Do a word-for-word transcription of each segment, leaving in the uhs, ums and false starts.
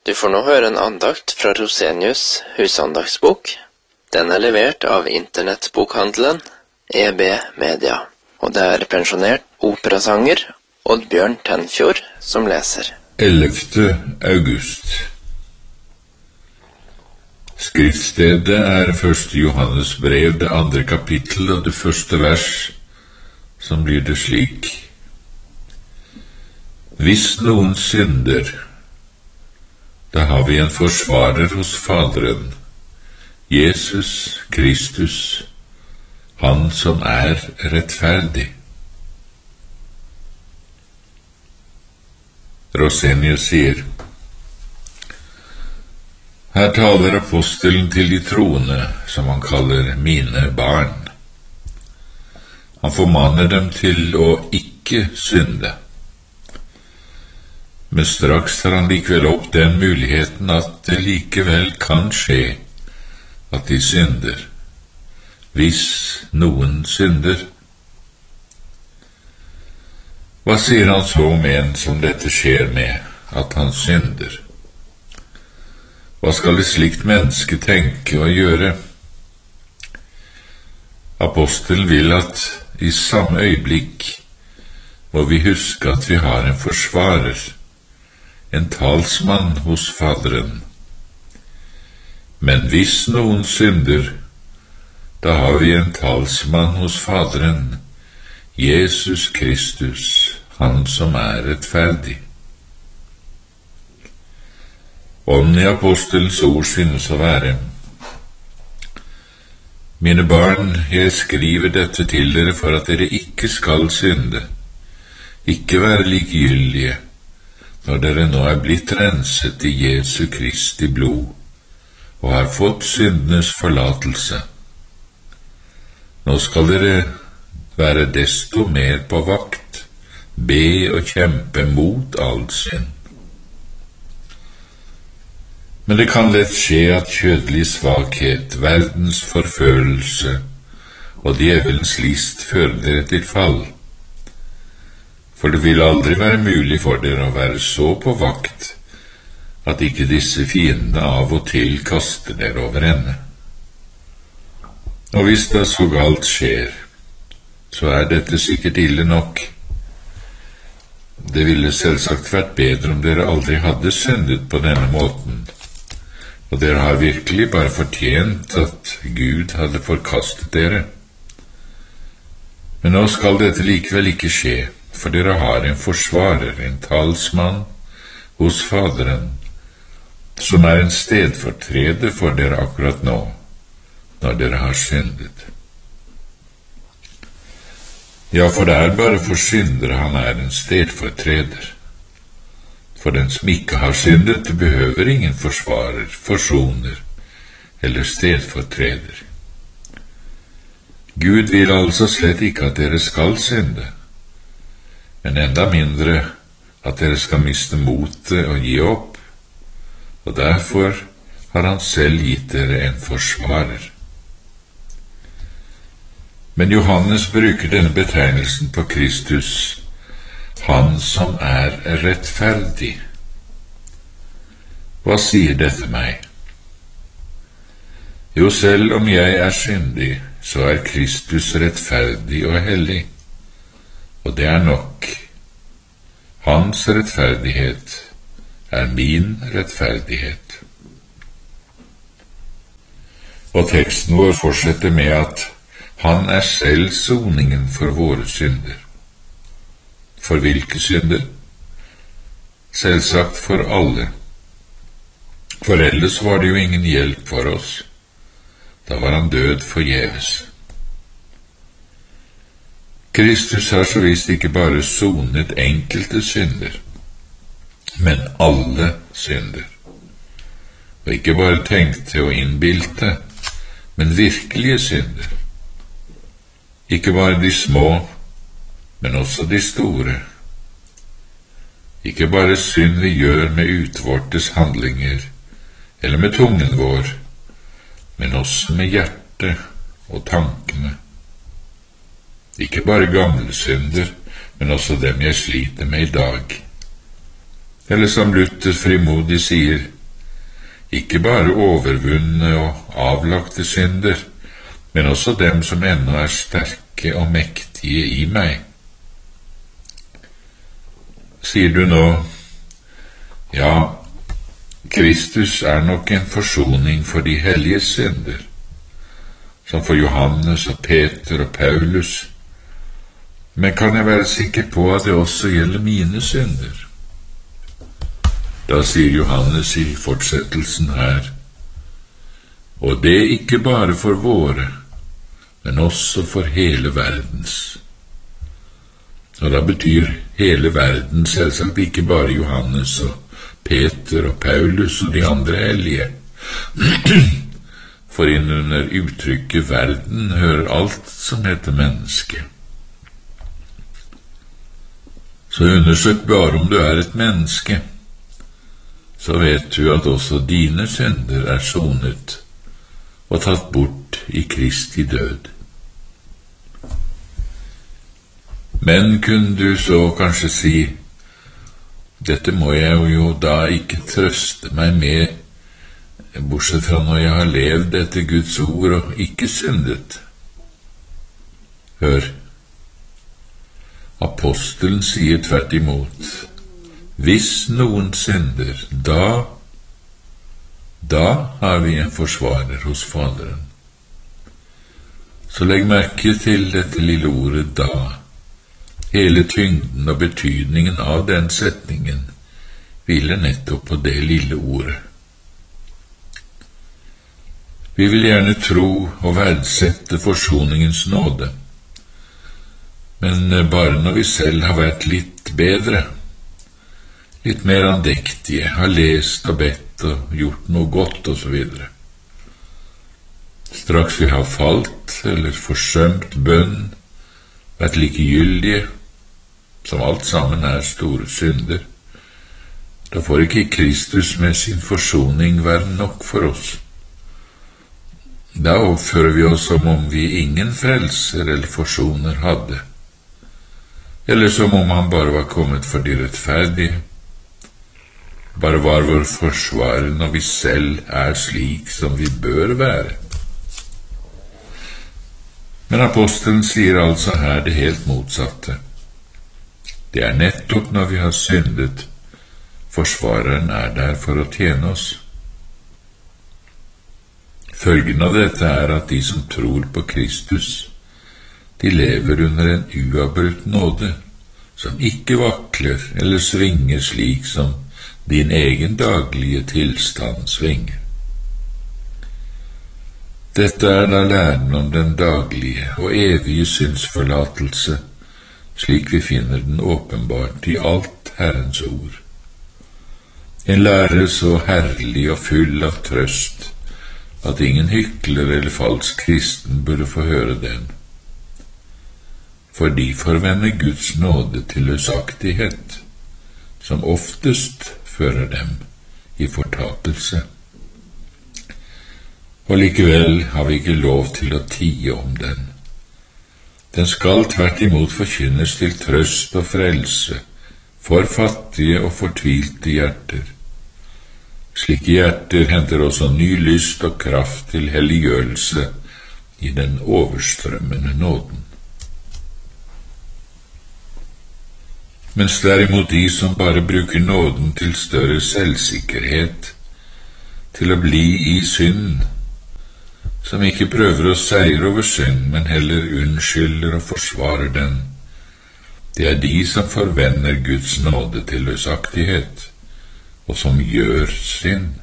Du får nå høre en andakt fra Rosenius husandagsbok. Den er levert av internettbokhandelen E B Media, og det er pensjonert operasanger Oddbjørn Tenfjord som leser. ellevte august. Skriftstedet er første Johannes brev, det andre kapittel og det første vers, som blir det slik. Hvis noen synder, da har vi en forsvarer hos Faderen, Jesus Kristus, han som er rettferdig. Rosenius sier, her taler apostelen til de troende, som han kaller mine barn. Han formaner dem til å ikke synde. Men straks tar han likevel opp den muligheten at det likevel kan skje at de synder, hvis noen synder. Hva sier han så om en som dette skjer med, at han synder? Hva skal et slikt menneske tenke og gjøre? Apostelen vil at i samme øyeblikk må vi huske at vi har en forsvarer, en talsmann hos Faderen. Men hvis noen synder, da har vi en talsmann hos Faderen, Jesus Kristus, han som er rettferdig. Ånden i apostelens ord synes å være: Mine barn, jeg skriver dette til dere for at dere ikke skal synde, ikke være likegyldige, når dere nå er blitt renset i Jesu Kristi blod, og har fått syndenes forlatelse. Nå skal dere være desto mer på vakt, be og kjempe mot all synd. Men det kan lett skje at kjødelig svakhet, verdens forførelse og djevelens list fører dere til fall. For det vil aldri være mulig for dere å være så på vakt at ikke disse fiendene av og til kaster dere over ende. Og hvis det så galt skjer, så er dette sikkert ille nok. Det ville selvsagt vært bedre om dere aldri hadde syndet på denne måten, og dere har virkelig bare fortjent at Gud hadde forkastet dere. Men nå skal dette likevel ikke skje, for dere har en forsvarer, en talsmann hos Faderen, som er en stedfortreder for dere akkurat nå, når dere har syndet. Ja, for det er bare for syndere han er en stedfortreder. For den som ikke har syndet, behøver ingen forsvarer, forsoner eller stedfortreder. Gud vil altså slett ikke at dere skal synde, men enda mindre at dere skal miste motet og gi opp, og derfor har han selv gitt dere en forsvarer. Men Johannes bruker denne betegnelsen på Kristus, han som er rettferdig. Hva sier dette meg? Jo, selv om jeg er syndig, så er Kristus rettferdig og hellig, og det er nok. Hans rettferdighet er min rettferdighet. Og teksten vår fortsetter med at han er selv soningen for våre synder. For hvilke synder? Selvsagt for alle. For ellers var det jo ingen hjelp for oss. Da var han død forgjeves. Kristus har så visst ikke bare sonet enkelte synder, men alle synder. Og ikke bare tenkte og innbilte, men virkelige synder. Ikke bare de små, men også de store. Ikke bare synd vi gjør med utvortes handlinger, eller med tungen vår, men også med hjertet og tankene. Ikke bare gamle synder, men også dem jeg sliter med i dag. Eller som Luther frimodig sier, ikke bare overvunne og avlagte synder, men også dem som ennå er sterke og mektige i meg. Sier du nå, ja, Kristus er nok en forsoning for de hellige synder, som for Johannes og Peter og Paulus, men kan jeg være sikker på at det også gjelder mine synder? Da sier Johannes i fortsettelsen her, og det ikke bare for våre, men også for hele verdens. Og da betyr hele verden selvsagt ikke bare Johannes og Peter og Paulus og de andre hellige. For innunder uttrykket verden hører alt som heter menneske. Så undersøk bare om du er et menneske, så vet du at også dine synder er sonet og tatt bort i Kristi død. Men kunne du så kanskje si, dette må jeg jo da ikke trøste meg med, bortsett fra når jeg har levd etter Guds ord og ikke syndet. Hør, apostelen sier tvert imot, hvis noen synder, da, da har vi en forsvarer hos Faderen. Så legg merke til dette lille ordet da. Hele tyngden og betydningen av den setningen hviler nettopp på det lille ordet. Vi vil gjerne tro og verdsette forsoningens nåde, men bare når vi selv har vært litt bedre, litt mer andektige, har lest og bedt og gjort noe godt og så videre. Straks vi har falt eller forsømt bønn, vært likegyldige, som alt sammen er store synder, da får ikke Kristus med sin forsoning være nok for oss. Da oppfører vi oss som om vi ingen frelser eller forsoner hadde, eller som om han bare var kommet for de rettferdige, bare var vår forsvarer når vi selv er slik som vi bør være. Men apostelen sier altså her det helt motsatte. Det er nettopp når vi har syndet, forsvareren er der for å tjene oss. Følgen av dette er at de som tror på Kristus, de lever under en uavbrutt nåde, som ikke vakler eller svinger slik som din egen daglige tilstand svinger. Dette er da læren om den daglige og evige syndsforlatelse, slik vi finner den åpenbart i alt Herrens ord. En lære så herlig og full av trøst, at ingen hykler eller falsk kristen burde få høre den. For de forvender Guds nåde til løsaktighet, som oftest fører dem i fortapelse. Og likevel har vi ikke lov til å tie om den. Den skal tvert imot forkynnes til trøst og frelse for fattige og fortvilte hjerter. Slike hjerter henter også ny lyst og kraft til helliggjørelse i den overstrømmende nåden. Mens derimot de som bare bruker nåden til større selvsikkerhet, til å bli i synd, som ikke prøver å seire over synd, men heller unnskylder og forsvarer den, det er de som forvender Guds nåde til løsaktighet, og som gjør synd.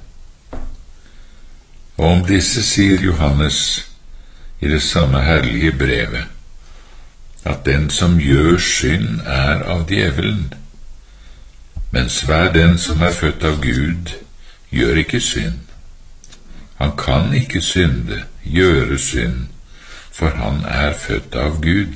Og om disse sier Johannes i det samme herlige brevet, at den som gjør synd er av djevelen, mens hver den som er født av Gud, gjør ikke synd. Han kan ikke synde, gjøre synd, for han er født av Gud.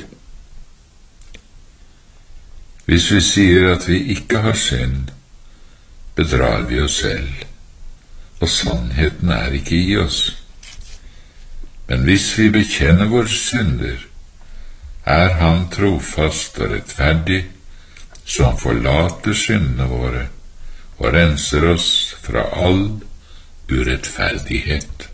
Hvis vi sier at vi ikke har synd, bedrar vi oss selv, og sannheten er ikke i oss. Men hvis vi bekjenner våre synder, er han trofast og rettferdig, som forlater syndene våre og renser oss fra all urettferdighet.